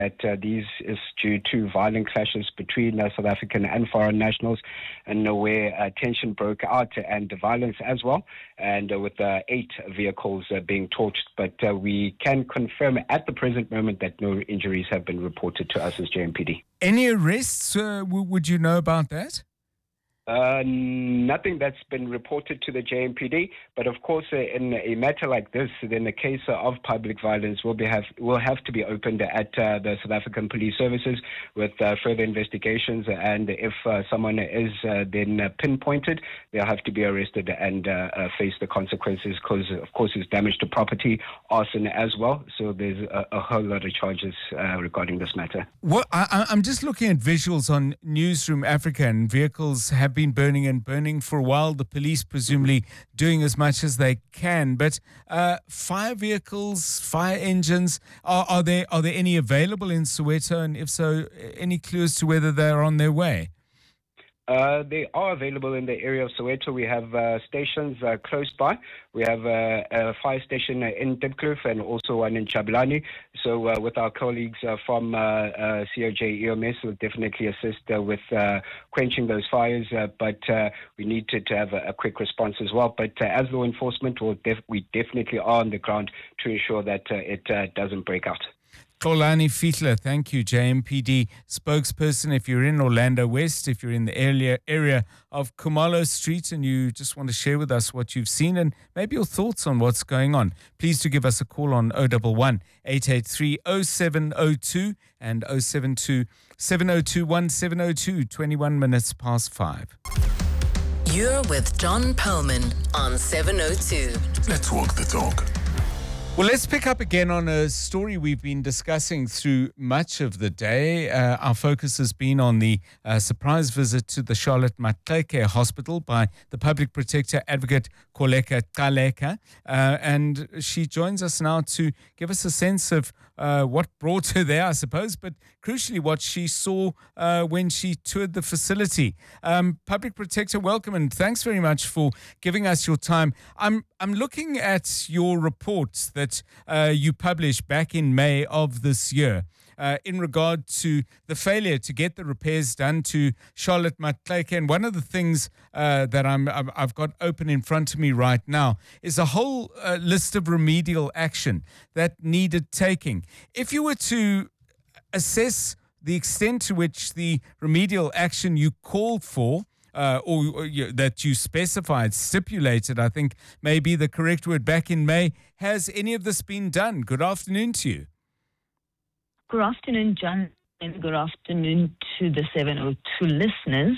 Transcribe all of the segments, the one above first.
that these is due to violent clashes between South African and foreign nationals, and where tension broke out and violence as well, and with 8 vehicles being torched. But we can confirm at the present moment that no injuries have been reported to us as JMPD. Any arrests? Would you know about that? Nothing that's been reported to the JMPD, but of course, in a matter like this, then the case of public violence will have to be opened at the South African Police Services with further investigations, and if someone is then pinpointed, they'll have to be arrested and face the consequences, because of course it's damage to property, arson as well. So there's a whole lot of charges regarding this matter. Well, I'm just looking at visuals on Newsroom Africa, and vehicles have been burning for a while. The police presumably doing as much as they can, but fire vehicles, fire engines, are there any available in Soweto, and if so, any clues to whether they're on their way? They are available in the area of Soweto. We have stations close by. We have a fire station in Diepkloof and also one in Jabulani. So with our colleagues from COJ EMS, we'll definitely assist with quenching those fires. But we need to have a quick response as well. But as law enforcement, we definitely are on the ground to ensure that it doesn't break out. Xolani Fihla, thank you, JMPD spokesperson. If you're in Orlando West, if you're in the area of Khumalo Street and you just want to share with us what you've seen and maybe your thoughts on what's going on, please do give us a call on 011-883-0702 and 072-7021-702, 21 minutes past 5. You're with John Perlman on 702. Let's walk the talk. Well, let's pick up again on a story we've been discussing through much of the day. Our focus has been on the surprise visit to the Charlotte Maxeke Hospital by the Public Protector Advocate Kholeka Qaleka. And she joins us now to give us a sense of what brought her there, I suppose, but crucially what she saw when she toured the facility. Public Protector, welcome, and thanks very much for giving us your time. I'm looking at your reports that you published back in May of this year in regard to the failure to get the repairs done to Charlotte Maxeke. And one of the things that I've got open in front of me right now is a whole list of remedial action that needed taking. If you were to assess the extent to which the remedial action you called for that you specified, stipulated, I think may be the correct word, back in May, has any of this been done? Good afternoon to you. Good afternoon, John, and good afternoon to the 702 listeners.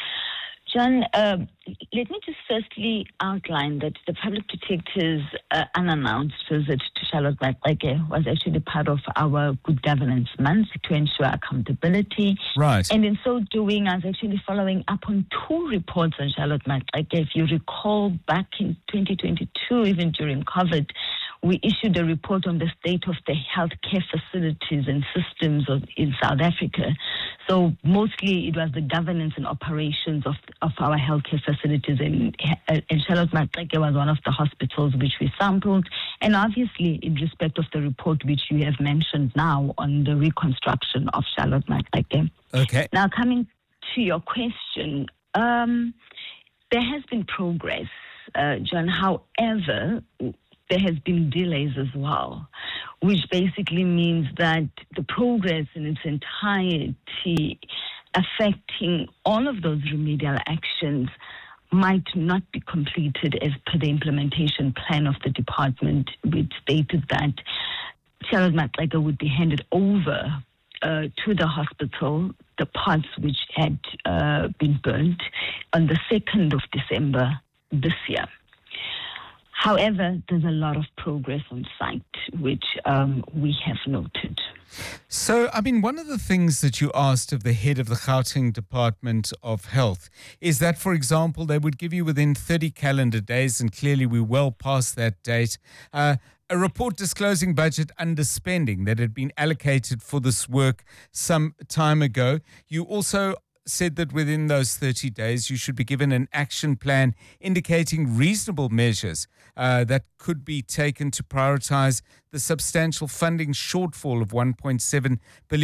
John, let me just firstly outline that the Public Protector's unannounced visit to Charlotte Maxeke was actually part of our Good Governance Month to ensure accountability. Right. And in so doing, I was actually following up on 2 reports on Charlotte Maxeke. If you recall, back in 2022, even during COVID, we issued a report on the state of the healthcare facilities and systems in South Africa. So mostly it was the governance and operations of our healthcare facilities, and Charlotte Maxeke was one of the hospitals which we sampled. And obviously, in respect of the report which you have mentioned now on the reconstruction of Charlotte Maxeke. Okay. Now, coming to your question, there has been progress, John. However, there has been delays as well, which basically means that the progress in its entirety affecting all of those remedial actions might not be completed as per the implementation plan of the department, which stated that Charlotte Maxeke would be handed over to the hospital, the parts which had been burnt, on the 2nd of December this year. However, there's a lot of progress on site, which we have noted. So, I mean, one of the things that you asked of the head of the Gauteng Department of Health is that, for example, they would give you within 30 calendar days, and clearly we're well past that date, a report disclosing budget underspending that had been allocated for this work some time ago. You also said that within those 30 days, you should be given an action plan indicating reasonable measures that could be taken to prioritize the substantial funding shortfall of 1.7 billion